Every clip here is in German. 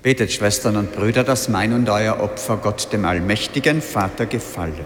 Betet, Schwestern und Brüder, dass mein und euer Opfer Gott, dem allmächtigen Vater, gefalle.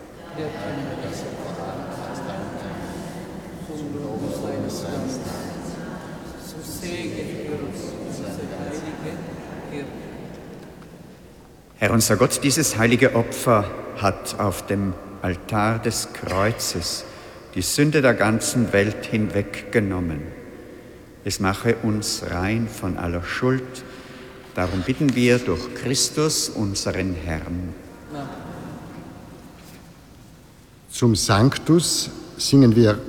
Herr unser Gott, dieses heilige Opfer hat auf dem Altar des Kreuzes die Sünde der ganzen Welt hinweggenommen. Es mache uns rein von aller Schuld. Darum bitten wir durch Christus, unseren Herrn. Zum Sanctus singen wir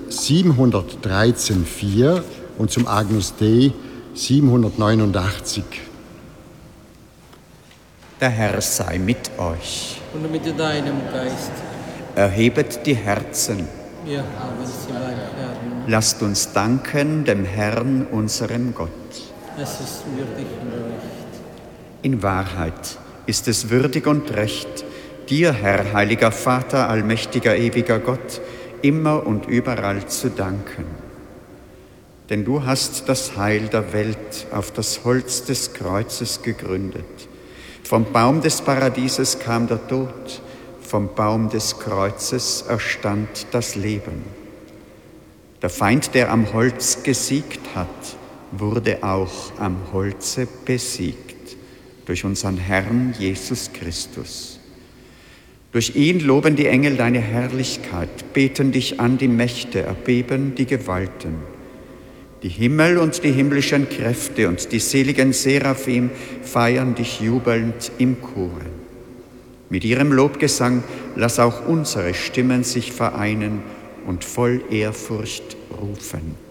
713,4 und zum Agnus Dei 789. Der Herr sei mit euch. Und mit deinem Geist. Erhebet die Herzen. Wir haben sie beim Herrn. Lasst uns danken dem Herrn, unserem Gott. Es ist würdig und recht. In Wahrheit ist es würdig und recht, dir, Herr, heiliger Vater, allmächtiger, ewiger Gott, immer und überall zu danken. Denn du hast das Heil der Welt auf das Holz des Kreuzes gegründet. Vom Baum des Paradieses kam der Tod, vom Baum des Kreuzes erstand das Leben. Der Feind, der am Holz gesiegt hat, wurde auch am Holze besiegt, durch unseren Herrn Jesus Christus. Durch ihn loben die Engel deine Herrlichkeit, beten dich an die Mächte, erbeben die Gewalten. Die Himmel und die himmlischen Kräfte und die seligen Seraphim feiern dich jubelnd im Chore. Mit ihrem Lobgesang lass auch unsere Stimmen sich vereinen und voll Ehrfurcht rufen.